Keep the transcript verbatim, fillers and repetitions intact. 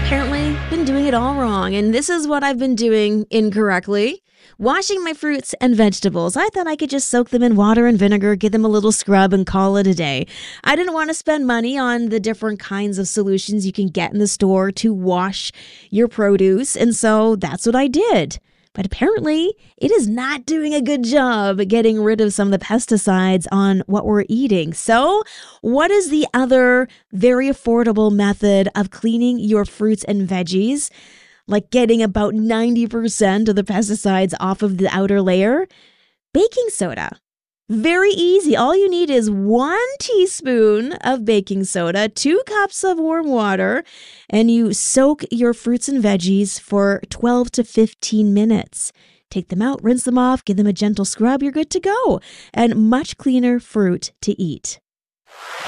apparently been doing it all wrong, and this is what I've been doing incorrectly. Washing my fruits and vegetables. I thought I could just soak them in water and vinegar, give them a little scrub, and call it a day. I didn't want to spend money on the different kinds of solutions you can get in the store to wash your produce, and so that's what I did. But apparently, it is not doing a good job getting rid of some of the pesticides on what we're eating. So, what is the other very affordable method of cleaning your fruits and veggies? Like getting about ninety percent of the pesticides off of the outer layer? Baking soda. Very easy. All you need is one teaspoon of baking soda, two cups of warm water, and you soak your fruits and veggies for twelve to fifteen minutes. Take them out, rinse them off, give them a gentle scrub, you're good to go. And much cleaner fruit to eat.